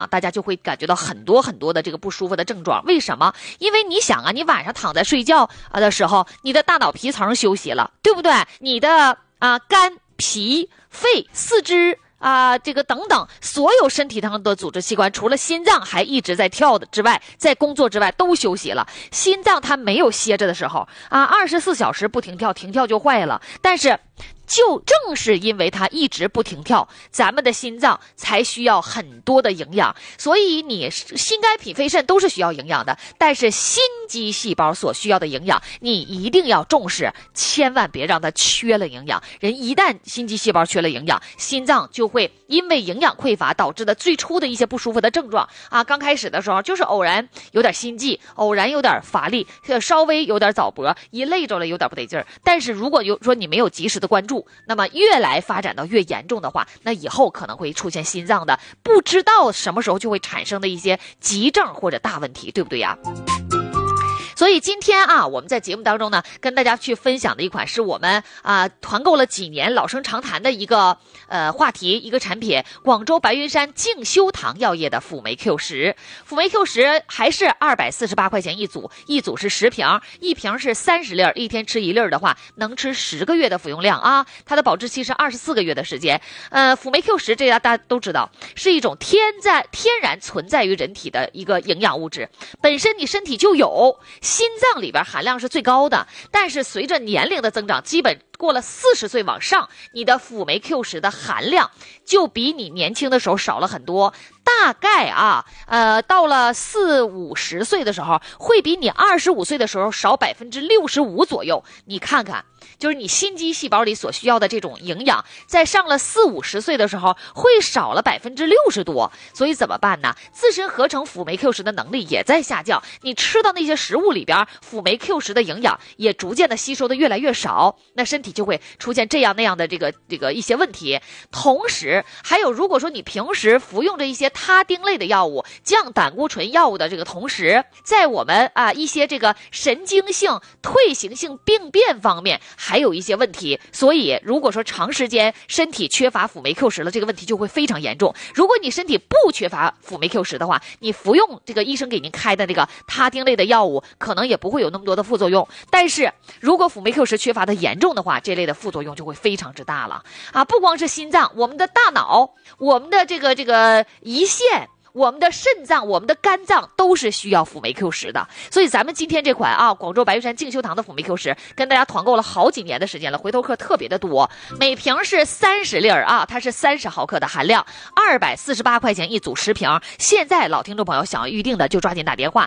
大家就会感觉到很多很多的这个不舒服的症状。为什么？因为你想啊，你晚上躺在睡觉的时候，你的大脑皮层休息了，对不对？你的肝、脾、肺、四肢这个等等，所有身体上的组织器官，除了心脏还一直在跳的之外，在工作之外都休息了。心脏它没有歇着的时候24小时不停跳，停跳就坏了。但是就正是因为它一直不停跳，咱们的心脏才需要很多的营养。所以你心肝脾肺肾都是需要营养的，但是心肌细胞所需要的营养你一定要重视，千万别让它缺了营养。人一旦心肌细胞缺了营养，心脏就会因为营养匮乏导致的最初的一些不舒服的症状刚开始的时候就是偶然有点心悸，偶然有点乏力，稍微有点早搏，一累着了有点不得劲儿。但是如果说你没有及时的关注，那么越来发展到越严重的话，那以后可能会出现心脏的不知道什么时候就会产生的一些急症或者大问题，对不对呀？所以今天我们在节目当中呢，跟大家去分享的一款是我们团购了几年老生常谈的一个话题，一个产品，广州白云山静修堂药业的辅酶 Q10。辅酶 Q10还是248块钱一组，一组是10瓶，一瓶是30粒，一天吃1粒的话，能吃10个月的服用量它的保质期是24个月的时间。辅酶 Q10这大家都知道，是一种天然存在于人体的一个营养物质，本身你身体就有。心脏里边含量是最高的，但是随着年龄的增长，基本过了40岁往上，你的辅酶 Q10的含量就比你年轻的时候少了很多。大概到了40-50岁的时候，会比你25岁的时候少65%左右。你看看，就是你心肌细胞里所需要的这种营养，在上了40-50岁的时候会少了60%多。所以怎么办呢？自身合成辅酶 Q10的能力也在下降，你吃到那些食物里边辅酶 Q10的营养也逐渐的吸收的越来越少，那身体就会出现这样那样的这个一些问题。同时还有，如果说你平时服用着一些他汀类的药物，降胆固醇药物的这个同时，在我们一些这个神经性退行性病变方面还有一些问题。所以如果说长时间身体缺乏辅酶 Q10了，这个问题就会非常严重。如果你身体不缺乏辅酶 Q10的话，你服用这个医生给您开的这个他汀类的药物可能也不会有那么多的副作用。但是如果辅酶 Q10缺乏的严重的话，这类的副作用就会非常之大了不光是心脏，我们的大脑，我们的这个胰腺，我们的肾脏，我们的肝脏都是需要辅酶 Q10的。所以咱们今天这款广州白云山静修堂的辅酶 Q10跟大家团购了好几年的时间了，回头客特别的多。每瓶是30粒它是30毫克的含量，248块钱一组10瓶。现在老听众朋友想要预定的就抓紧打电话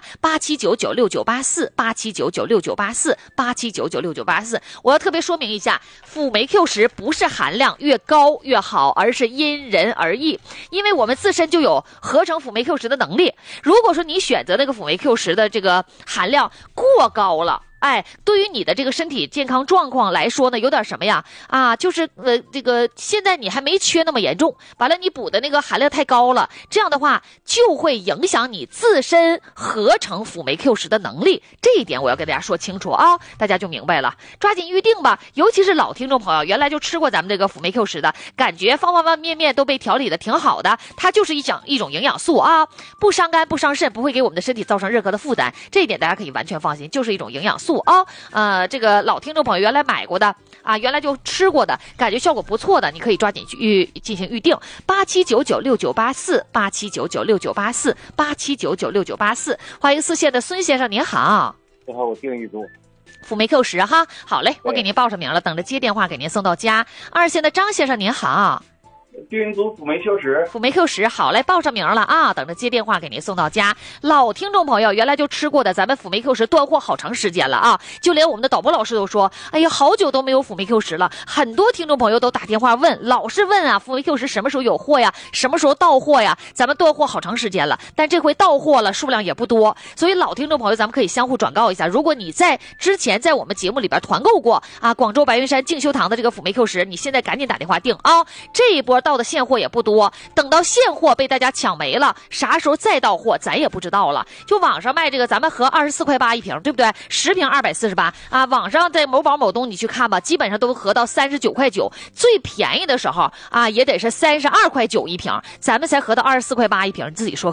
87996984，87996984，87996984。我要特别说明一下，辅酶 Q10不是含量越高越好，而是因人而异。因为我们自身就有合成辅酶 Q10的能力，如果说你选择那个辅酶 Q10的这个含量过高了，对于你的这个身体健康状况来说呢，有点什么呀就是这个现在你还没缺那么严重，完了你补的那个含量太高了，这样的话就会影响你自身合成辅酶 Q10的能力。这一点我要跟大家说清楚大家就明白了，抓紧预定吧。尤其是老听众朋友，原来就吃过咱们这个辅酶 Q10的，感觉方方面面都被调理的挺好的，它就是一种营养素不伤肝不伤肾，不会给我们的身体造成任何的负担，这一点大家可以完全放心，就是一种营养素这个老听众朋友原来买过的原来就吃过的，感觉效果不错的，你可以抓紧去进行预定，87996984，87996984，87996984。欢迎四线的孙先生，您好。 你好，我订一组辅酶 Q10好嘞，我给您报上名了，等着接电话给您送到家。二线的张先生您好。 订一组辅酶 Q10， 辅酶 Q10好嘞，报上名了等着接电话给您送到家。老听众朋友原来就吃过的，咱们辅酶 Q10断货好长时间了就连我们的导播老师都说，哎呀，好久都没有辅酶 Q10了。很多听众朋友都打电话问，老是问辅酶 Q10什么时候有货呀，什么时候到货呀？咱们断货好长时间了，但这回到货了，数量也不多，所以老听众朋友咱们可以相互转告一下，如果你在之前在我们节目里边团购过广州白云山静修堂的这个辅酶 Q10，你现在赶紧打电话订这一波到的现货也不多，等到现货被大家抢没了，啥时候再到货咱也不知道了。就网上卖这个，咱们合24块8一瓶，对不对？10瓶248啊，网上在某宝某东你去看吧，基本上都合到39块9，最便宜的时候啊也得是32块9一瓶，咱们才合到24块8一瓶，你自己说